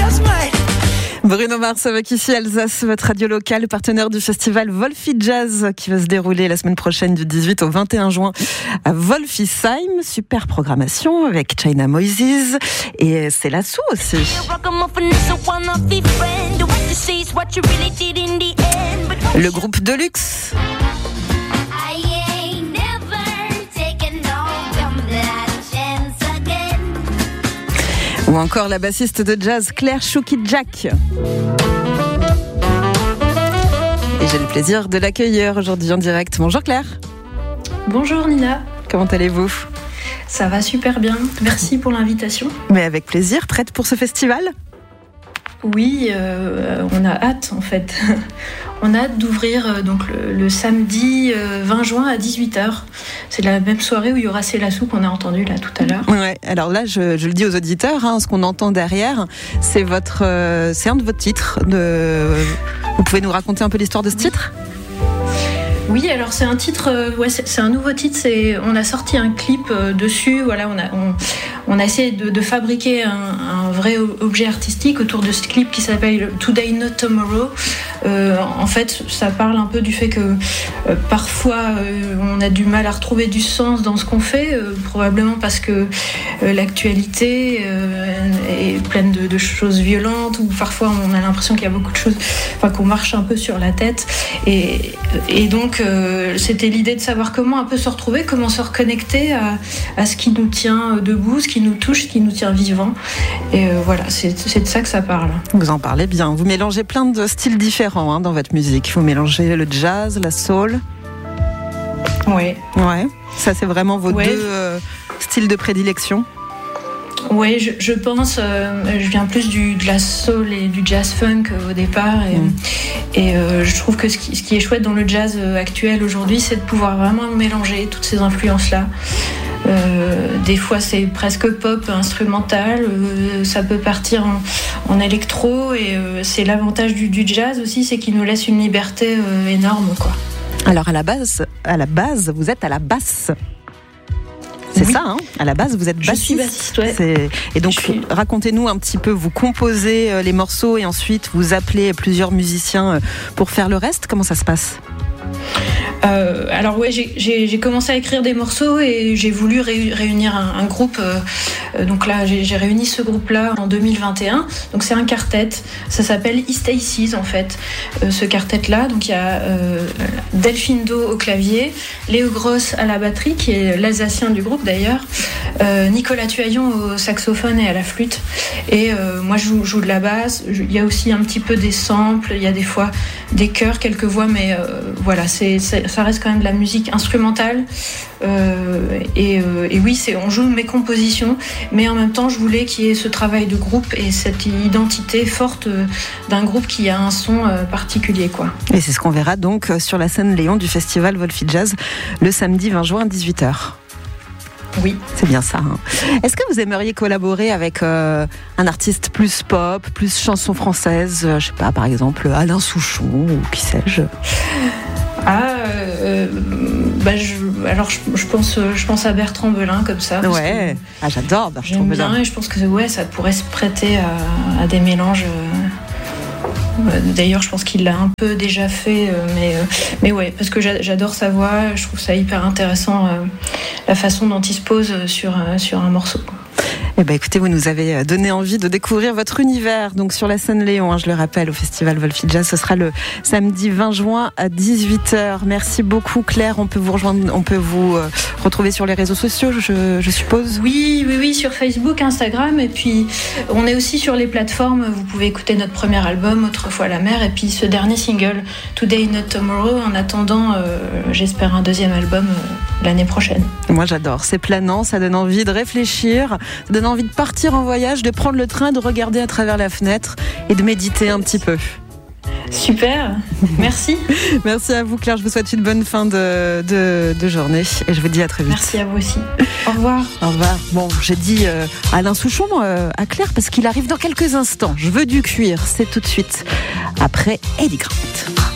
Bruno Mars avec ici Alsace, votre radio locale, partenaire du festival Wolfi Jazz qui va se dérouler la semaine prochaine du 18 au 21 juin à Wolfisheim. Super programmation avec China Moises et c'est Lassou aussi. Le groupe Deluxe. Ou encore la bassiste de jazz Claire Chouki-Jack. Et j'ai le plaisir de l'accueillir aujourd'hui en direct. Bonjour Claire. Bonjour Nina. Comment allez-vous ? Ça va super bien. Merci pour l'invitation. Mais avec plaisir. Prête pour ce festival ? Oui, on a hâte en fait. On a hâte d'ouvrir donc le samedi 20 juin à 18h. C'est la même soirée où il y aura C'est Lassou qu'on a entendu là tout à l'heure. Ouais, alors là je le dis aux auditeurs, ce qu'on entend derrière, c'est un de vos titres. Vous pouvez nous raconter un peu l'histoire de ce titre ? Oui, alors c'est un titre, c'est un nouveau titre. On a sorti un clip dessus. Voilà, on a essayé de fabriquer un vrai objet artistique autour de ce clip qui s'appelle Today Not Tomorrow. En fait, ça parle un peu du fait que parfois on a du mal à retrouver du sens dans ce qu'on fait, probablement parce que l'actualité est pleine de choses violentes, ou parfois on a l'impression qu'il y a beaucoup de choses, qu'on marche un peu sur la tête. Et donc c'était l'idée de savoir comment un peu se retrouver, comment se reconnecter à ce qui nous tient debout, ce qui nous touche, ce qui nous tient vivant. Et voilà, c'est de ça que ça parle. Vous en parlez bien. Vous mélangez plein de styles différents dans votre musique. Vous mélangez le jazz, la soul. Oui. Ouais. Ça, c'est vraiment vos deux styles de prédilection. Oui, je pense, je viens plus de la soul et du jazz funk au départ, et je trouve que ce qui est chouette dans le jazz actuel aujourd'hui, c'est de pouvoir vraiment mélanger toutes ces influences-là. Des fois c'est presque pop instrumental, ça peut partir en électro, et c'est l'avantage du jazz aussi, c'est qu'il nous laisse une liberté énorme, quoi. Alors à la base, vous êtes à la basse. C'est oui. Ça, à la base, vous êtes bassiste. Je suis bassiste, ouais. Et donc, racontez-nous un petit peu, vous composez les morceaux et ensuite vous appelez plusieurs musiciens pour faire le reste. Comment ça se passe ? Alors ouais, j'ai commencé à écrire des morceaux et j'ai voulu réunir un groupe. Donc là, j'ai réuni ce groupe-là en 2021. Donc c'est un quartet. Ça s'appelle East Aces en fait. Ce quartet-là. Donc il y a Delphine Do au clavier, Léo Gross à la batterie, qui est l'Alsacien du groupe d'ailleurs, Nicolas Tuaillon au saxophone et à la flûte. Et moi je joue de la basse. Il y a aussi un petit peu des samples. Il y a des fois des chœurs, quelques voix, mais voilà, ça reste quand même de la musique instrumentale. Et oui, on joue mes compositions, mais en même temps, je voulais qu'il y ait ce travail de groupe et cette identité forte d'un groupe qui a un son particulier, quoi. Et c'est ce qu'on verra donc sur la scène Léon du festival Wolfi Jazz le samedi 20 juin à 18h. Oui. C'est bien ça. Est-ce que vous aimeriez collaborer avec un artiste plus pop, plus chanson française, je sais pas, par exemple Alain Souchon ou qui sais-je? Je pense à Bertrand Belin comme ça. Ouais. J'adore Bertrand Belin. J'aime bien, et je pense que ça pourrait se prêter à des mélanges. D'ailleurs, je pense qu'il l'a un peu déjà fait, mais ouais, parce que j'adore sa voix. Je trouve ça hyper intéressant, la façon dont il se pose sur un morceau. Eh ben, écoutez, vous nous avez donné envie de découvrir votre univers. Donc sur la scène Léon, je le rappelle, au festival Wolfi Jazz, ce sera le samedi 20 juin à 18h. Merci beaucoup Claire. On peut vous rejoindre, on peut vous retrouver sur les réseaux sociaux, je suppose. Oui, sur Facebook, Instagram, et puis on est aussi sur les plateformes. Vous pouvez écouter notre premier album, Autrefois la mer, et puis ce dernier single, Today Not Tomorrow. En attendant, j'espère un deuxième album l'année prochaine. Moi j'adore, c'est planant, ça donne envie de réfléchir, ça donne envie de partir en voyage, de prendre le train, de regarder à travers la fenêtre et de méditer un petit peu. Super, merci. Merci à vous Claire, je vous souhaite une bonne fin de journée et je vous dis à très vite. Merci à vous aussi. Au revoir. Au revoir. Bon, j'ai dit Alain Souchon à Claire parce qu'il arrive dans quelques instants. Je veux du cuir, c'est tout de suite après Eddie Grant.